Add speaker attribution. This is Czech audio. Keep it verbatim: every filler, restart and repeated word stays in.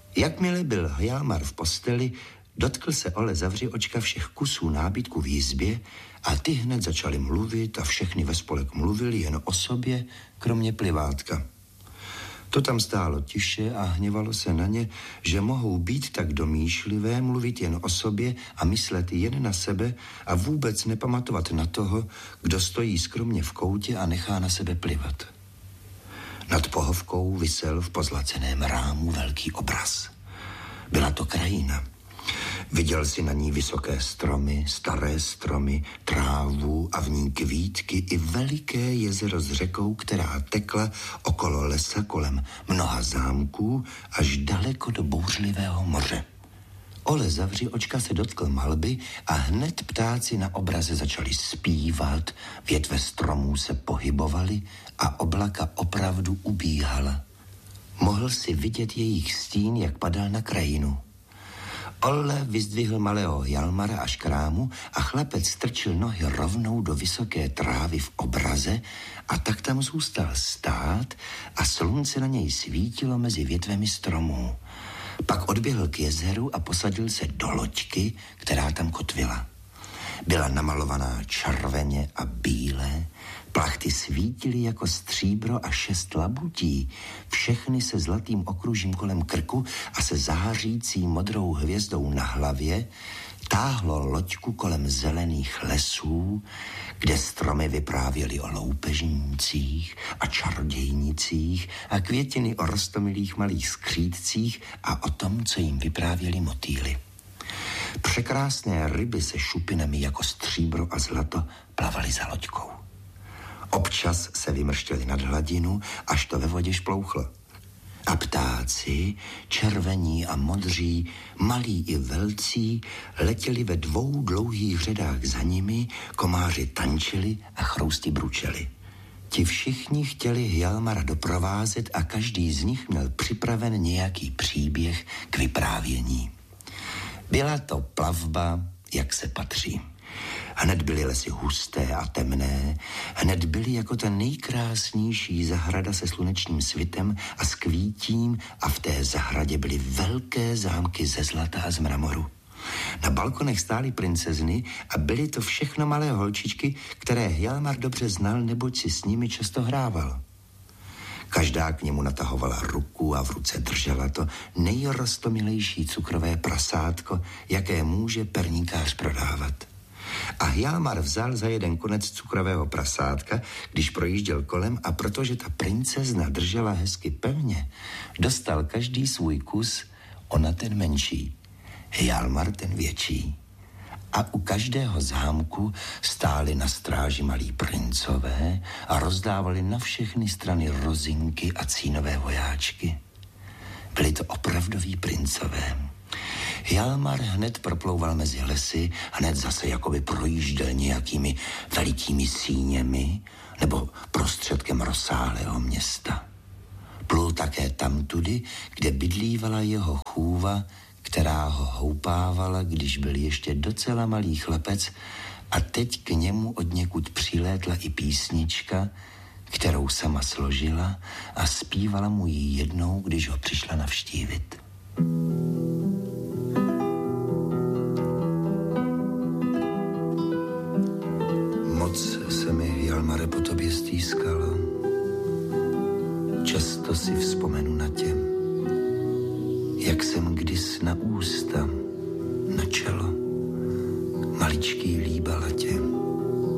Speaker 1: Jakmile byl Hjalmar v posteli, dotkl se Ole Zavři očka všech kusů nábytku v jizbě a ty hned začaly mluvit a všechny ve spolek mluvili jen o sobě, kromě plivátka. To tam stálo tiše a hněvalo se na ně, že mohou být tak domýšlivé, mluvit jen o sobě a myslet jen na sebe a vůbec nepamatovat na toho, kdo stojí skromně v koutě a nechá na sebe plivat. Nad pohovkou visel v pozlaceném rámu velký obraz. Byla to krajina. Viděl si na ní vysoké stromy, staré stromy, trávu a v ní kvítky i veliké jezero s řekou, která tekla okolo lesa kolem mnoha zámků až daleko do bouřlivého moře. Ole Zavři očka se dotkl malby a hned ptáci na obraze začali zpívat, větve stromů se pohybovaly a oblaka opravdu ubíhala. Mohl si vidět jejich stín, jak padal na krajinu. Ole vyzdvihl malého Hjalmara až k rámu a chlapec strčil nohy rovnou do vysoké trávy v obraze a tak tam zůstal stát a slunce na něj svítilo mezi větvemi stromů. Pak odběhl k jezeru a posadil se do loďky, která tam kotvila. Byla namalovaná červeně a bíle, plachty svítily jako stříbro a šest labutí, všechny se zlatým okružím kolem krku a se zářící modrou hvězdou na hlavě, táhlo loďku kolem zelených lesů, kde stromy vyprávěly o loupežnících a čarodějnicích a květiny o roztomilých malých skřídcích a o tom, co jim vyprávěli motýly. Překrásné ryby se šupinami jako stříbro a zlato plavaly za loďkou. Občas se vymrštěli nad hladinu, až to ve vodě šplouchlo. A ptáci, červení a modří, malí i velcí, letěli ve dvou dlouhých řadách za nimi, komáři tančili a chrousti bručeli. Ti všichni chtěli Hjalmara doprovázet a každý z nich měl připraven nějaký příběh k vyprávění. Byla to plavba, jak se patří. Hned byly lesy husté a temné, hned byly jako ta nejkrásnější zahrada se slunečním svitem a s kvítím a v té zahradě byly velké zámky ze zlata a z mramoru. Na balkonech stály princezny a byly to všechno malé holčičky, které Hjalmar dobře znal, neboť si s nimi často hrával. Každá k němu natahovala ruku a v ruce držela to nejrostomilejší cukrové prasátko, jaké může perníkář prodávat. A Hjalmar vzal za jeden konec cukrového prasátka, když projížděl kolem, a protože ta princezna držela hezky pevně, dostal každý svůj kus, ona ten menší, Hjalmar ten větší. A u každého zámku stáli na stráži malí princové a rozdávali na všechny strany rozinky a cínové vojáčky. Byli to opravdoví princové. Hjalmar hned proplouval mezi lesy, hned zase jakoby projížděl nějakými velikými síněmi nebo prostředkem rozsáhlého města. Plul také tamtudy, kde bydlívala jeho chůva, která ho houpávala, když byl ještě docela malý chlapec, a teď k němu odněkud přilétla i písnička, kterou sama složila a zpívala mu ji jednou, když ho přišla navštívit. Moc se mi, Hjalmare, po tobě stýskalo. Často si vzpomenu na tě, jak jsem kdys na ústa, na čelo, maličký líbala tě.